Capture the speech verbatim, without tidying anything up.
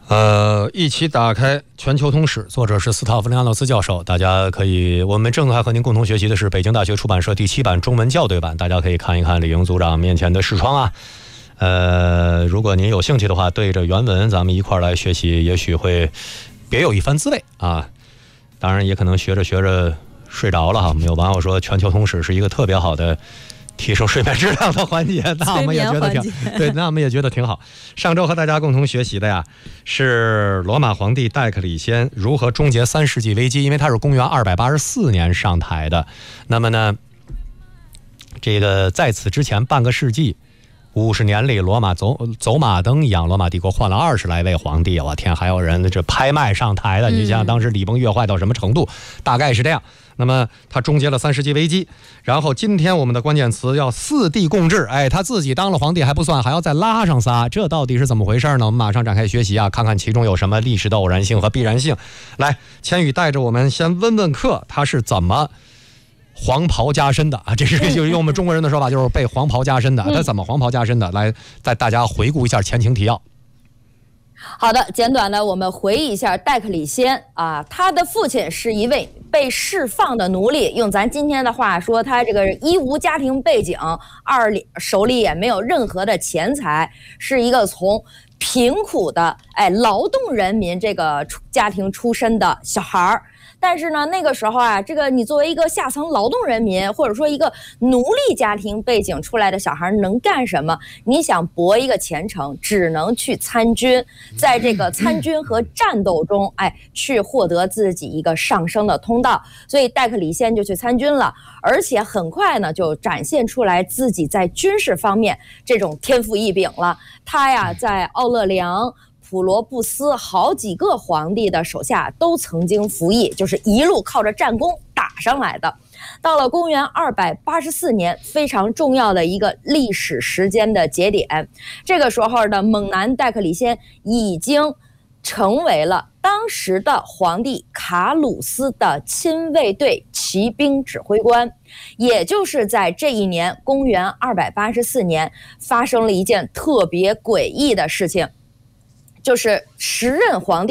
呃，一起打开全球通史，作者是斯塔夫林阿诺斯教授。大家可以，我们正在和您共同学习的是北京大学出版社第七版中文校对版，大家可以看一看李莹组长面前的视窗啊。呃，如果您有兴趣的话，对着原文咱们一块儿来学习，也许会别有一番滋味啊。当然，也可能学着学着睡着了哈。我们有网友说，全球通史是一个特别好的提升睡眠质量的环节，那我们也觉得挺对，那我们也觉得挺好。上周和大家共同学习的呀，是罗马皇帝戴克里先如何终结三世纪危机，因为他是公元二百八十四年上台的。那么呢，这个在此之前半个世纪。五十年里，罗马走走马灯一样，罗马帝国换了二十来位皇帝，我天，还有人这拍卖上台的，你想想当时礼崩乐坏到什么程度，大概是这样。那么他终结了三世纪危机，然后今天我们的关键词要四帝共治，哎，他自己当了皇帝还不算，还要再拉上仨，这到底是怎么回事呢？我们马上展开学习啊，看看其中有什么历史的偶然性和必然性。来，千羽带着我们先问问课，他是怎么黄袍加身的啊？这是就是用我们中国人的说法，就是被黄袍加身的。他怎么黄袍加身的？来，带大家回顾一下前情提要。 好的，简短的我们回忆一下戴克里先啊，他的父亲是一位被释放的奴隶，用咱今天的话说，他这个一无家庭背景，二手里也没有任何的钱财，是一个从贫苦的哎劳动人民这个家庭出身的小孩儿。但是呢，那个时候啊，这个你作为一个下层劳动人民，或者说一个奴隶家庭背景出来的小孩能干什么？你想博一个前程，只能去参军，在这个参军和战斗中，哎，去获得自己一个上升的通道。所以戴克里先就去参军了，而且很快呢，就展现出来自己在军事方面这种天赋异禀了。他呀，在奥勒良、普罗布斯好几个皇帝的手下都曾经服役，就是一路靠着战功打上来的。到了公元二百八十四年，非常重要的一个历史时间的节点，这个时候的猛男戴克里先已经成为了当时的皇帝卡鲁斯的亲卫队骑兵指挥官。也就是在这一年，公元二百八十四年，发生了一件特别诡异的事情，就是时任皇帝